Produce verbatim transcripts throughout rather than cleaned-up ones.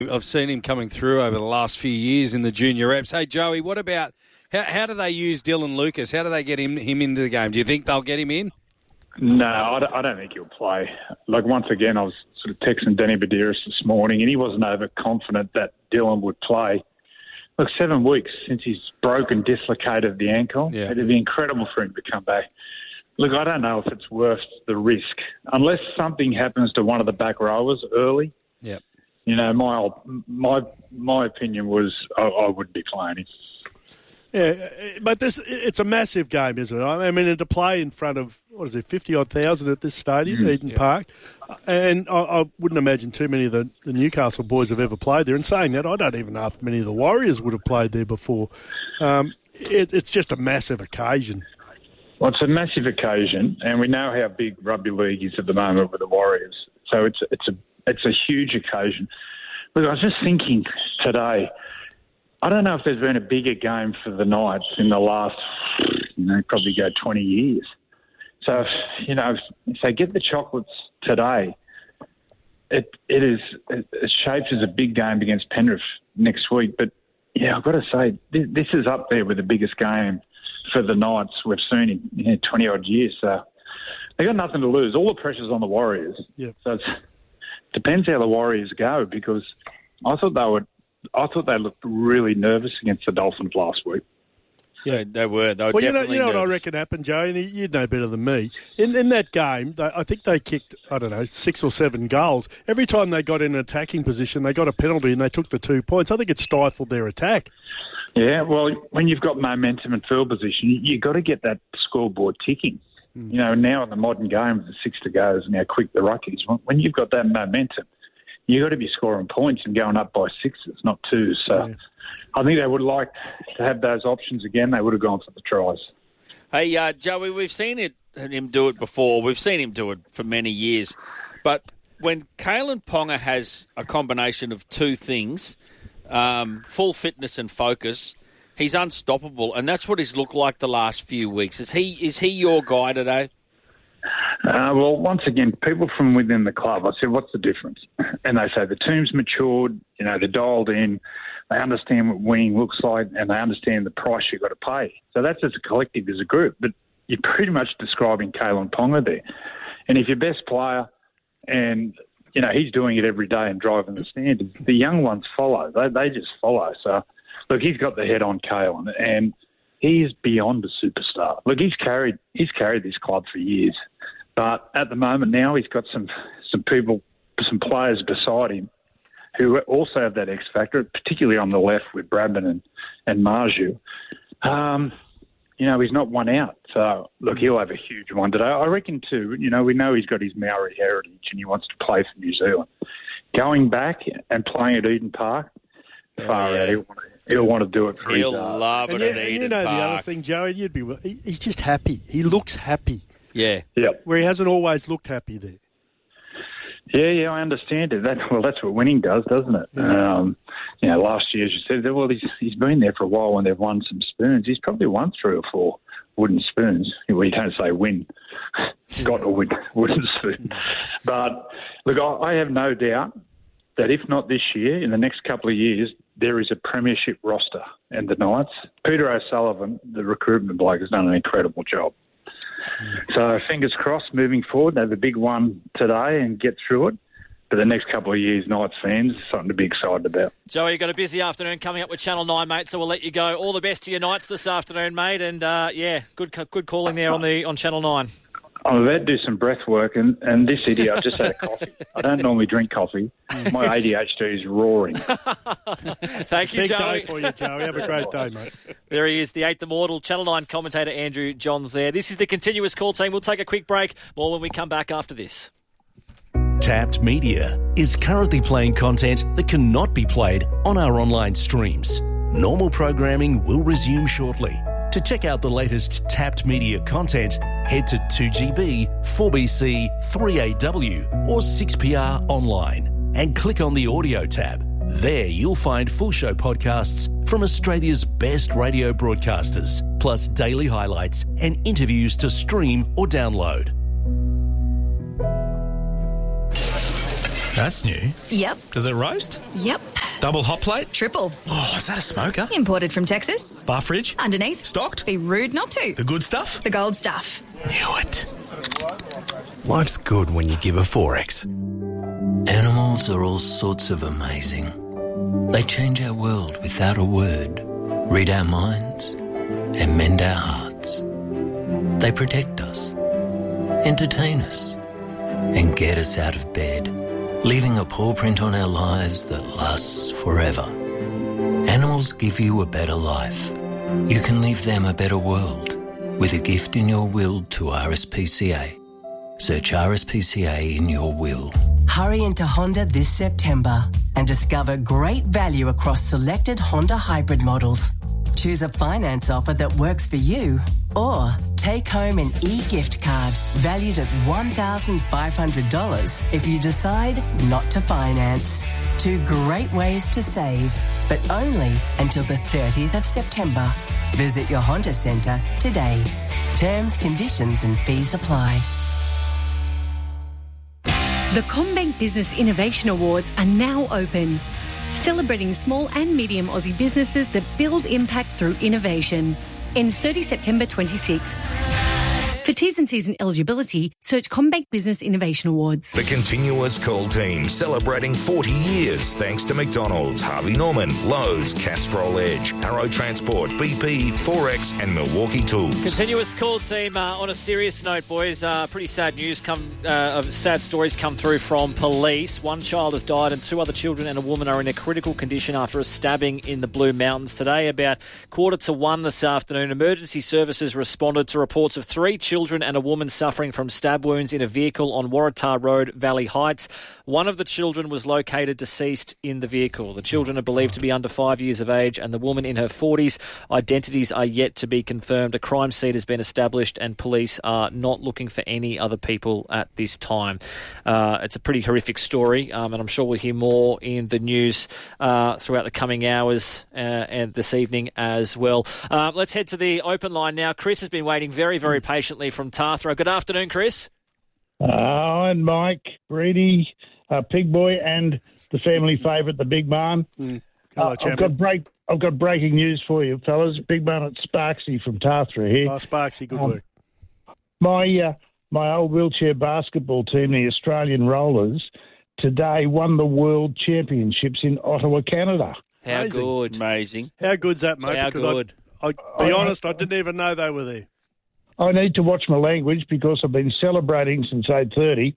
I've seen him coming through over the last few years in the junior reps. Hey, Joey, what about how, how do they use Dylan Lucas? How do they get him him into the game? Do you think they'll get him in? No, I don't, I don't think he'll play. Like, once again, I was sort of texting Danny Badiris this morning, and he wasn't overconfident that Dylan would play. Look, seven weeks since he's broken, dislocated the ankle. Yeah. It'd be incredible for him to come back. Look, I don't know if it's worth the risk. Unless something happens to one of the back rowers early, Yeah. you know, my my my opinion was I, I wouldn't be playing him. Yeah, but this it's a massive game, isn't it? I mean, to play in front of, what is it, fifty-odd thousand at this stadium, mm, Eden yeah. Park. And I, I wouldn't imagine too many of the, the Newcastle boys have ever played there. And saying that, I don't even know if many of the Warriors would have played there before. Um, it, it's just a massive occasion. Well, it's a massive occasion, and we know how big rugby league is at the moment with the Warriors. So it's it's a it's a huge occasion. Look, I was just thinking today, I don't know if there's been a bigger game for the Knights in the last, you know, probably go twenty years. So, you know, if they get the chocolates today, it it is it shapes as a big game against Penrith next week. But, yeah, I've got to say, this, this is up there with the biggest game for the Knights we've seen in you know, twenty-odd years. So they've got nothing to lose. All the pressure's on the Warriors. Yep. So it depends how the Warriors go, because I thought they would. I thought they looked really nervous against the Dolphins last week. Yeah, they were. They were well, you know, definitely you know what nervous. I reckon happened, Joe, and you'd know better than me. In in that game, they, I think they kicked, I don't know, six or seven goals. Every time they got in an attacking position, they got a penalty and they took the two points. I think it stifled their attack. Yeah, well, when you've got momentum and field position, you, you've got to get that scoreboard ticking. Mm. You know, now in the modern game with the six to goes and how quick the ruck is, when you've got that momentum, you've got to be scoring points and going up by sixes, not twos. So yeah. I think they would like to have those options again. They would have gone for the tries. Hey, uh, Joey, we've seen it him do it before. We've seen him do it for many years. But when Kalyn Ponga has a combination of two things, um, full fitness and focus, he's unstoppable. And that's what he's looked like the last few weeks. Is he is he your guy today? Uh, well, once again, people from within the club, I said, what's the difference? And they say the team's matured, you know, they're dialed in, they understand what winning looks like, and they understand the price you've got to pay. So that's as a collective, as a group. But you're pretty much describing Kalyn Ponga there. And if your best player, and, you know, he's doing it every day and driving the standards, the young ones follow. They, they just follow. So, look, he's got the head on Kalyn, and he is beyond a superstar. Look, he's carried he's carried this club for years. But at the moment now, he's got some some people, some players beside him who also have that X factor, particularly on the left with Bradman and, and Marju. Um, you know, he's not one out. So, look, he'll have a huge one today. I reckon, too, you know, we know he's got his Maori heritage and he wants to play for New Zealand. Going back and playing at Eden Park, yeah, far yeah. out, he'll want to, he'll want to do it for He'll his, uh, love it and at you, Eden you know Park. the other thing, Joey, you'd be he, he's just happy. He looks happy. Yeah. Yep. Where he hasn't always looked happy there. Yeah, yeah, I understand it. That, well, that's what winning does, doesn't it? Yeah. Um, you know, last year, as you said, well, he's, he's been there for a while when they've won some spoons. He's probably won three or four wooden spoons. Well, you don't say win. Got a win, wooden spoon. But, look, I, I have no doubt that if not this year, in the next couple of years, there is a premiership roster in the Knights. Peter O'Sullivan, the recruitment bloke, has done an incredible job. So fingers crossed moving forward. They have a big one today and get through it. But the next couple of years, Knights fans, something to be excited about. Joey, you've got a busy afternoon coming up with Channel nine, mate, so we'll let you go. All the best to your Knights this afternoon, mate. And, uh, yeah, good good calling there on the on Channel nine. I'm about to do some breath work, and, and this idiot, I just had a coffee. I don't normally drink coffee. My A D H D is roaring. Thank you, Big Joey. day for you, Joey. Have a great day, mate. There he is, the eighth immortal, Channel nine commentator Andrew Johns there. This is the Continuous Call team. We'll take a quick break. More when we come back after this. Tapped Media is currently playing content that cannot be played on our online streams. Normal programming will resume shortly. To check out the latest Tapped Media content, head to two G B, four B C, three A W or six P R online and click on the audio tab. There you'll find full show podcasts from Australia's best radio broadcasters, plus daily highlights and interviews to stream or download. That's new. Yep. Does it roast? Yep. Double hot plate? Triple. Oh, is that a smoker? Imported from Texas. Bar fridge? Underneath. Stocked? Be rude not to. The good stuff? The gold stuff. Knew it. Life's good when you give a Forex. Animals are all sorts of amazing. They change our world without a word, read our minds, and mend our hearts. They protect us, entertain us, and get us out of bed, leaving a paw print on our lives that lasts forever. Animals give you a better life. You can leave them a better world with a gift in your will to R S P C A. Search R S P C A in your will. Hurry into Honda this September and discover great value across selected Honda hybrid models. Choose a finance offer that works for you, or take home an e-gift card valued at one thousand five hundred dollars if you decide not to finance. Two great ways to save, but only until the thirtieth of September. Visit your Honda Centre today. Terms, conditions and fees apply. The CommBank Business Innovation Awards are now open, celebrating small and medium Aussie businesses that build impact through innovation. Ends thirtieth September twenty-sixth. For T's and C's and eligibility, search CommBank Business Innovation Awards. The Continuous Call team celebrating forty years thanks to McDonald's, Harvey Norman, Lowe's, Castrol Edge, Arrow Transport, B P, Forex and Milwaukee Tools. Continuous Call team, uh, on a serious note, boys, uh, pretty sad news come, uh, of sad stories come through from police. One child has died and two other children and a woman are in a critical condition after a stabbing in the Blue Mountains today. About quarter to one this afternoon, emergency services responded to reports of three children Children and a woman suffering from stab wounds in a vehicle on Waratah Road, Valley Heights. One of the children was located deceased in the vehicle. The children are believed to be under five years of age and the woman in her forties. Identities are yet to be confirmed. A crime scene has been established and police are not looking for any other people at this time. Uh, it's a pretty horrific story, um, and I'm sure we'll hear more in the news uh, throughout the coming hours uh, and this evening as well. Uh, let's head to the open line now. Chris has been waiting very, very patiently from Tathra. Good afternoon, Chris. Uh, and Mike, Brady, uh, Pig Boy, and the family favourite, the Big Man. Mm. Hello, uh, I've got break. I've got breaking news for you, fellas. Big Man at Sparksy from Tathra here. Oh, Sparksy, good um, work. My uh, my old wheelchair basketball team, the Australian Rollers, today won the World Championships in Ottawa, Canada. How Amazing. good. Amazing. How good's that, mate? How because good. I, I'll be honest, I didn't even know they were there. I need to watch my language because I've been celebrating since eight thirty.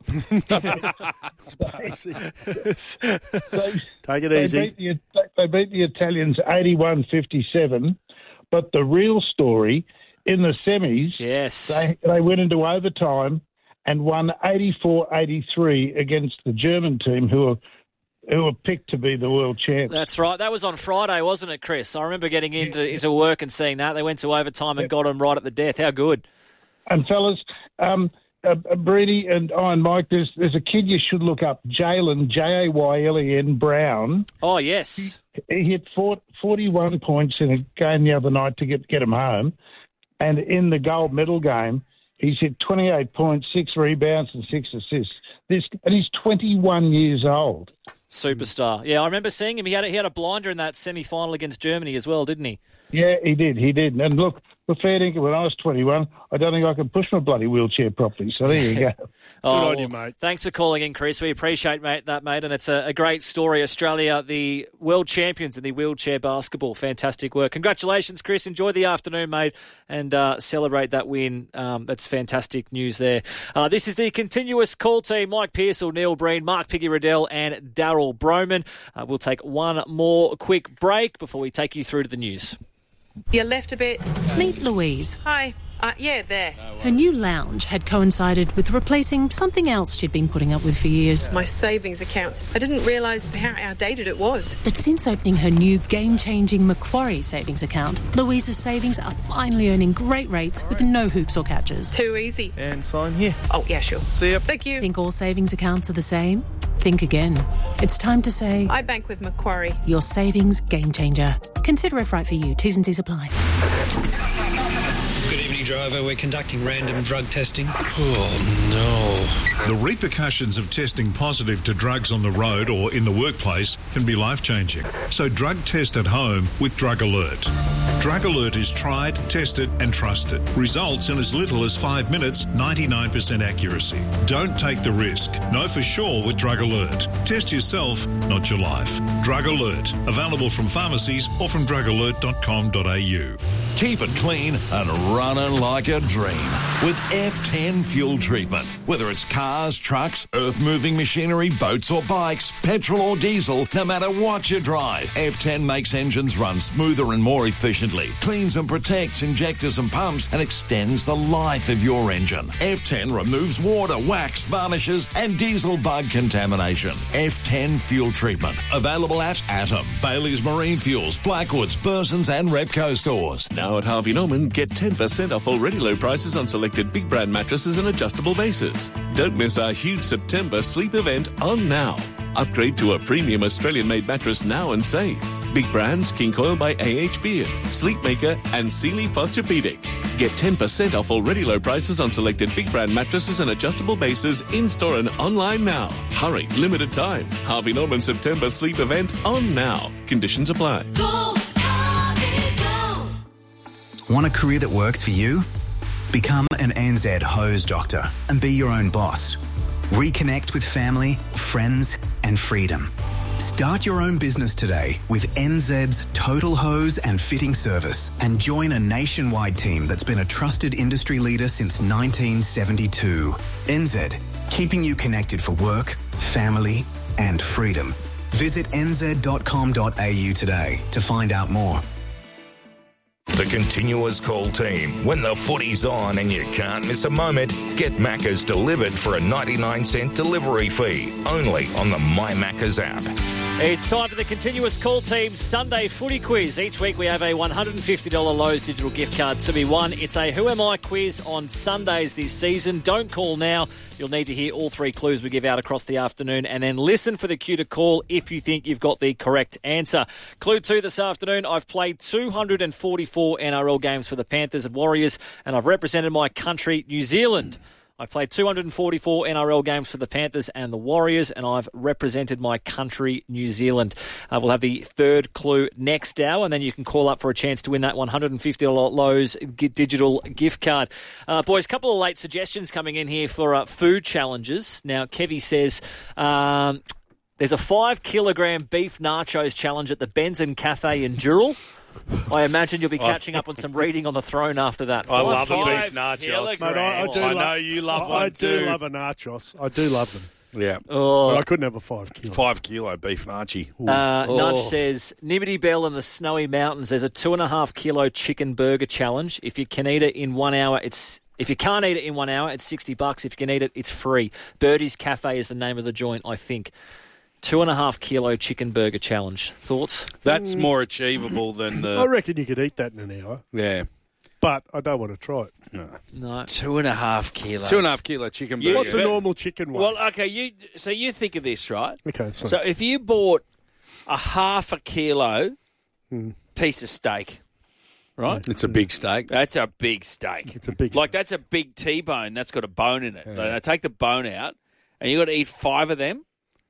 Take it easy. They beat, the, they beat the Italians eighty-one fifty-seven, but the real story, in the semis, yes, they, they went into overtime and won eighty-four eighty-three against the German team who were who were picked to be the world champs. That's right. That was on Friday, wasn't it, Chris? I remember getting into into work and seeing that. They went to overtime and got them right at the death. How good. And, fellas, um, uh, Brady and I and Mike, there's, there's a kid you should look up, Jaylen, J A Y L E N Brown. Oh, yes. He, he hit four, forty-one points in a game the other night to get, get him home. And in the gold medal game, he's hit twenty-eight points, six rebounds and six assists. This, and he's twenty-one years old. Superstar. Yeah, I remember seeing him. He had a, he had a blinder in that semi-final against Germany as well, didn't he? Yeah, he did. He did. And look, for fair dinkum, when I was twenty-one, I don't think I could push my bloody wheelchair properly. So there you go. Oh, Good on you, mate. Thanks for calling in, Chris. We appreciate mate, that, mate. And it's a, a great story. Australia, the world champions in the wheelchair basketball. Fantastic work. Congratulations, Chris. Enjoy the afternoon, mate, and uh, celebrate that win. Um, that's fantastic news there. Uh, this is the Continuous Call team. Mike Pearsall, Neil Breen, Mark Piggy Riddell, and Daryl Broman. Uh, we'll take one more quick break before we take you through to the news. You left a bit. Meet Louise. Hi. Uh, yeah, there. Her new lounge had coincided with replacing something else she'd been putting up with for years. My savings account. I didn't realise how outdated it was. But since opening her new game-changing Macquarie savings account, Louise's savings are finally earning great rates with no hoops or catches. Too easy. And sign here. Oh, yeah, sure. See ya. Thank you. Think all savings accounts are the same? Think again. It's time to say... I bank with Macquarie. Your savings game changer. Consider if right for you. T's and C's apply. Good evening, driver. We're conducting random drug testing. Oh, no. The repercussions of testing positive to drugs on the road or in the workplace can be life-changing. So drug test at home with Drug Alert. Drug Alert is tried, tested and trusted. Results in as little as five minutes, ninety-nine percent accuracy. Don't take the risk. Know for sure with Drug Alert. Test yourself, not your life. Drug Alert. Available from pharmacies or from drug alert dot com dot a u. Keep it clean and running like a dream with F ten fuel treatment. Whether it's cars, trucks, earth-moving machinery, boats or bikes, petrol or diesel, no matter what you drive, F ten makes engines run smoother and more efficiently, cleans and protects injectors and pumps, and extends the life of your engine. F ten removes water, wax, varnishes and diesel bug contamination. F ten fuel treatment. Available at Atom, Bailey's Marine Fuels, Blackwoods, Burson's and Repco stores. Now at Harvey Norman, get ten percent off already low prices on selected big brand mattresses and adjustable bases. Don't miss our huge September sleep event on now. Upgrade to a premium Australian-made mattress now and save. Big brands King Coil by A H Beard, Sleepmaker and Sealy Posturepedic. Get ten percent off already low prices on selected big brand mattresses and adjustable bases in-store and online now. Hurry, limited time. Harvey Norman September sleep event on now. Conditions apply. Go, Harvey, go. Want a career that works for you? Become an N Z hose doctor and be your own boss. Reconnect with family, friends and freedom. Start your own business today with N Z's Total Hose and Fitting Service and join a nationwide team that's been a trusted industry leader since nineteen seventy-two. N Z, keeping you connected for work, family and freedom. Visit n z dot com dot a u today to find out more. The Continuous Call team. When the footy's on and you can't miss a moment, get Macca's delivered for a ninety-nine cent delivery fee. Only on the My Macca's app. It's time for the Continuous Call Team Sunday Footy Quiz. Each week we have a one hundred fifty dollars Lowe's digital gift card to be won. It's a Who Am I quiz on Sundays this season. Don't call now. You'll need to hear all three clues we give out across the afternoon and then listen for the cue to call if you think you've got the correct answer. Clue two this afternoon, I've played two hundred forty-four N R L games for the Panthers and Warriors and I've represented my country, New Zealand. I've played two hundred forty-four N R L games for the Panthers and the Warriors, and I've represented my country, New Zealand. Uh, we'll have the third clue next hour, and then you can call up for a chance to win that one hundred fifty dollars Lowe's digital gift card. Uh, boys, a couple of late suggestions coming in here for uh, food challenges. Now, Kevy says... Um, there's a five kilogram beef nachos challenge at the Benson Cafe in Dural. I imagine you'll be catching up on some reading on the throne after that. I love a Five beef nachos. Mate, I, I, do I lo- know you love I, one I too. do love a nachos. I do love them. Yeah. Oh. But I couldn't have a five kilo. Five kilo beef nachi. Uh, Oh. Nudge says, Nibbity Bell in the Snowy Mountains, there's a two and a half kilo chicken burger challenge. If you can eat it in one hour, it's... If you can't eat it in one hour, it's sixty bucks. If you can eat it, it's free. Birdie's Cafe is the name of the joint, I think. Two and a half kilo chicken burger challenge. Thoughts? That's more achievable than the... I reckon you could eat that in an hour. Yeah. But I don't want to try it. No. No. Two and a half kilos. Two and a half kilo chicken You- burger. What's a normal chicken one? Well, okay, you so you think of this, right? Okay, sorry. So if you bought a half a kilo Hmm. piece of steak, right? It's a big steak. That's a big steak. It's a big Like, that's a big T-bone that's got a bone in it. They take the bone out, and you got to eat five of them.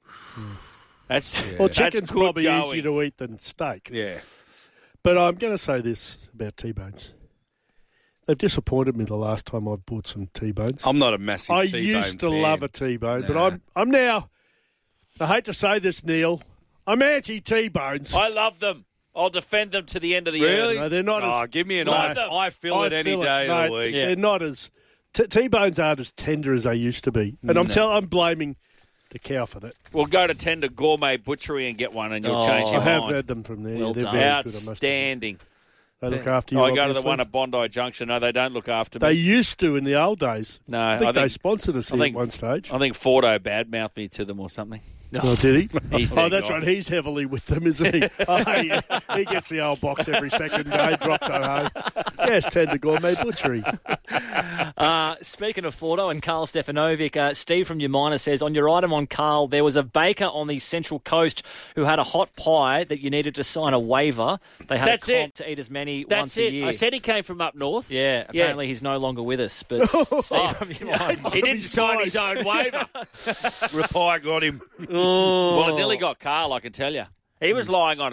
That's Well, that's chicken's good probably going. easier to eat than steak. Yeah. But I'm going to say this about T-bones. They've disappointed me the last time I've bought some T-bones. I'm not a massive I T-bone used to fan. love a T-bone, but Nah. I'm I'm now, I hate to say this, Neil, I'm anti-T-bones. I love them. I'll defend them to the end of the Really? earth. No, they're not Oh, as... give me an No. eye. I feel I it any feel it. day No, of the week. They're not as... T- T-bones aren't as tender as they used to be. And I'm No. tell, I'm blaming the cow for that. We'll go to Tender Gourmet Butchery and get one, and you'll Oh, change I your have mind. had them from there. Well They're done. very good, I must admit. Outstanding. They look after you, I go to the obviously. one at Bondi Junction. No, they don't look after They me. used to in the old days. No, I think, I they think- sponsored us I here think- at one stage. I think Fordo badmouthed me to them or something. Oh, did he? He's oh, their that's guy. right. He's heavily with them, isn't he? Oh, yeah. He gets the old box every second day, dropped at home. Yes, Tender Gourmet Butchery. Uh, speaking of Fordo and Carl Stefanovic, uh, Steve from Umina says, on your item on Carl, there was a baker on the Central Coast who had a hot pie that you needed to sign a waiver. They had That's a comp it. to eat as many That's once it. a year. I said he came from up north. Yeah, apparently he's no longer with us. But Steve from Umina. He didn't sign his own waiver. Rapai got him. Well, it nearly got Carl, I can tell you. He was lying on